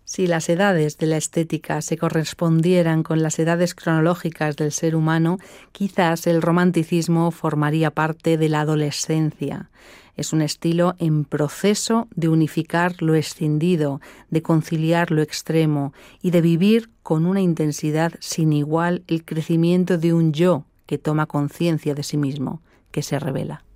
Si las edades de la estética se correspondieran con las edades cronológicas del ser humano, quizás el romanticismo formaría parte de la adolescencia. Es un estilo en proceso de unificar lo escindido, de conciliar lo extremo y de vivir con una intensidad sin igual el crecimiento de un yo que toma conciencia de sí mismo, que se revela.